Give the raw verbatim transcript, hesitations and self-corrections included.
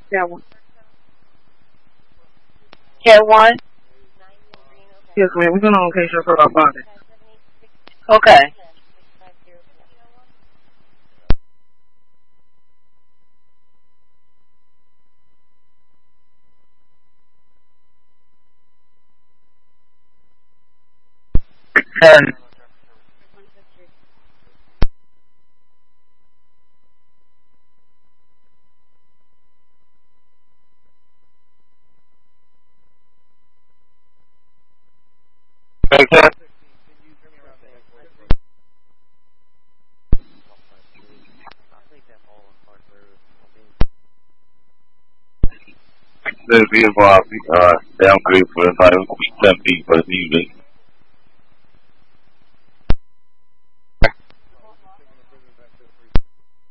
Cat one. Cat one? Yes, ma'am. We're going to location for our body. Okay. Ten. Okay. The vehicle, uh, downgrade for the five ten feet for the music.